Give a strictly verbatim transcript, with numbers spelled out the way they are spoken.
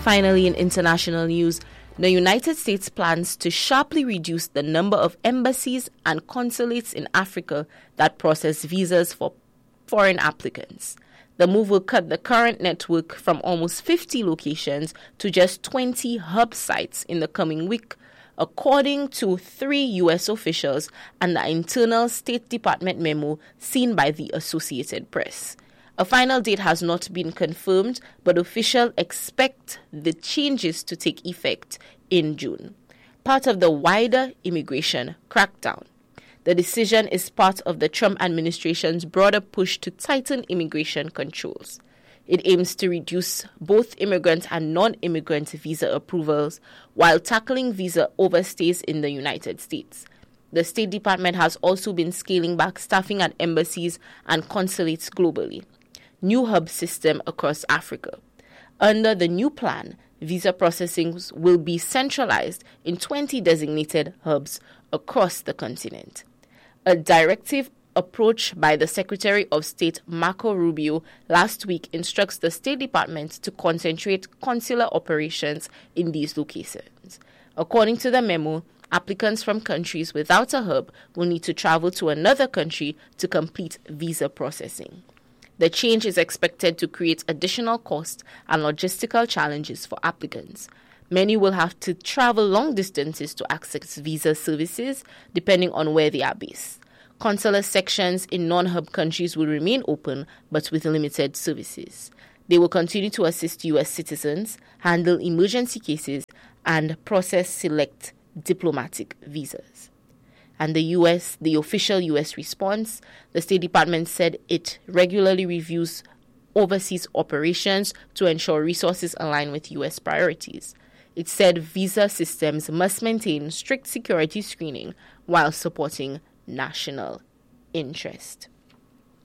Finally, in international news, the United States plans to sharply reduce the number of embassies and consulates in Africa that process visas for foreign applicants. The move will cut the current network from almost fifty locations to just twenty hub sites in the coming week, according to three U S officials and the internal State Department memo seen by the Associated Press. A final date has not been confirmed, but officials expect the changes to take effect in June, part of the wider immigration crackdown. The decision is part of the Trump administration's broader push to tighten immigration controls. It aims to reduce both immigrant and non-immigrant visa approvals while tackling visa overstays in the United States. The State Department has also been scaling back staffing at embassies and consulates globally. New hub system across Africa. Under the new plan, visa processing will be centralized in twenty designated hubs across the continent. A directive approach by the Secretary of State Marco Rubio last week instructs the State Department to concentrate consular operations in these locations. According to the memo, applicants from countries without a hub will need to travel to another country to complete visa processing. The change is expected to create additional cost and logistical challenges for applicants. Many will have to travel long distances to access visa services, depending on where they are based. Consular sections in non-hub countries will remain open, but with limited services. They will continue to assist U S citizens, handle emergency cases, and process select diplomatic visas. And the U S, the official U S response, the State Department said it regularly reviews overseas operations to ensure resources align with U S priorities. It said visa systems must maintain strict security screening while supporting national interest.